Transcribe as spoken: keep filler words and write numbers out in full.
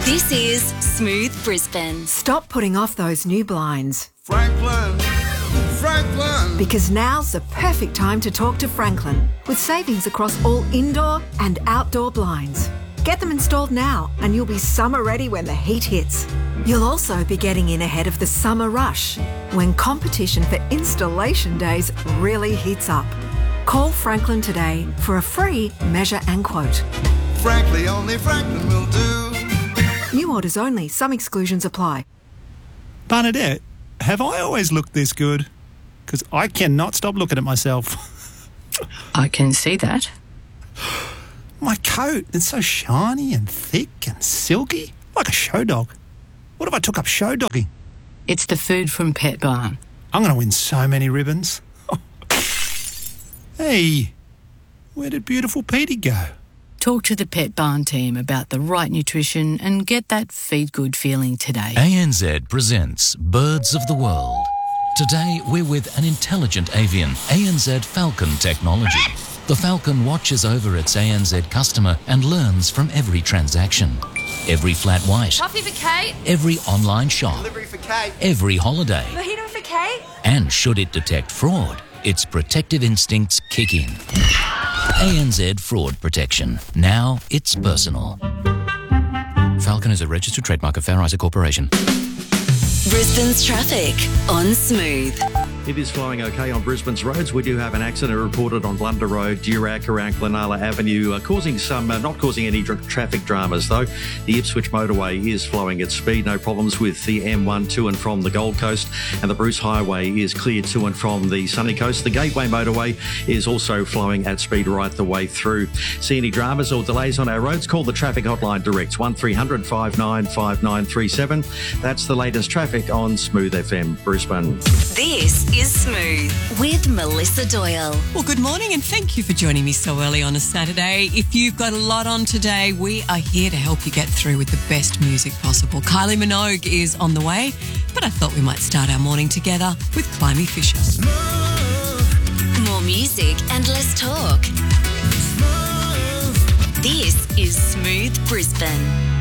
This is Smooth Brisbane. Stop putting off those new blinds. Franklin, Franklin. Because now's the perfect time to talk to Franklin, with savings across all indoor and outdoor blinds. Get them installed now and you'll be summer ready when the heat hits. You'll also be getting in ahead of the summer rush, when competition for installation days really heats up. Call Franklin today for a free measure and quote. Frankly, only Franklin will do. New orders only. Some exclusions apply. Bernadette, have I always looked this good? Because I cannot stop looking at myself. I can see that. My coat, it's so shiny and thick and silky, like a show dog. What if I took up show dogging? It's the food from Pet Barn. I'm going to win so many ribbons. Hey, where did beautiful Petey go? Talk to the Pet Barn team about the right nutrition and get that feed good feeling today. A N Z presents Birds of the World. Today we're with an intelligent avian, A N Z Falcon technology. The Falcon watches over its A N Z customer and learns from every transaction. Every flat white. Coffee for Kate. Every online shop. Delivery for Kate. Every holiday. Mojito for Kate. And should it detect fraud, its protective instincts kick in. A N Z Fraud Protection. Now it's personal. Falcon is a registered trademark of Fair Isaac Corporation. Brisbane's traffic on Smooth. It is flowing okay on Brisbane's roads. We do have an accident reported on Blunder Road, Durack around Glenala Avenue, uh, causing some, uh, not causing any dr- traffic dramas though. The Ipswich motorway is flowing at speed. No problems with the M one to and from the Gold Coast, and the Bruce Highway is clear to and from the Sunny Coast. The Gateway motorway is also flowing at speed right the way through. See any dramas or delays on our roads? Call the traffic hotline direct, one three hundred five nine five nine three seven. That's the latest traffic on Smooth F M Brisbane. This is Smooth with Melissa Doyle. Well, good morning and thank you for joining me so early on a Saturday. If you've got a lot on today, we are here to help you get through with the best music possible. Kylie Minogue is on the way, but I thought we might start our morning together with Climby Fisher. More music and less talk. This is Smooth Brisbane.